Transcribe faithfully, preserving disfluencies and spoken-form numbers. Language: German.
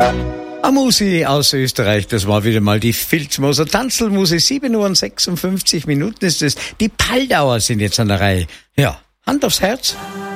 Eine Musi aus Österreich, das war wieder mal die Filzmoser Tanzelmusi. sieben Uhr und sechsundfünfzig Minuten ist es. Die Paldauer sind jetzt an der Reihe. Ja, Hand aufs Herz.